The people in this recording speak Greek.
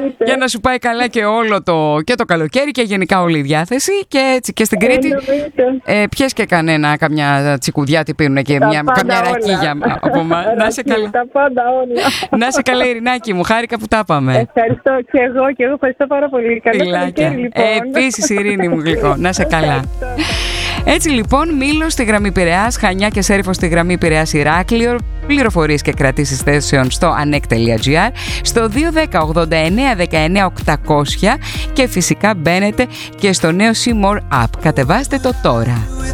Για να σου πάει καλά και όλο το καλοκαίρι και γενικά όλη η διάθεση. Και έτσι και στην Κρήτη πιες και καμιά τσικουδιά, τι πίνουν και καμιά ρακίγια από εμάς. Να είσαι καλά. Τα πάντα όλα. Να είσαι καλά, Ειρηνάκη μου, χάρηκα που τα είπαμε. Ευχαριστώ και εγώ ευχαριστώ πάρα πολύ. Καλό καλοκαίρι λοιπόν. Επίσης, Ειρήνη μου γλυκό, να είσαι καλά. Έτσι λοιπόν, Μήλος στη γραμμή Πειραιάς, Χανιά και Σέριφος στη γραμμή Πειραιάς Ηράκλειο. Πληροφορίες και κρατήσεις θέσεων στο anek.gr, στο 210 89 19 800 και φυσικά μπαίνετε και στο νέο C More App. Κατεβάστε το τώρα.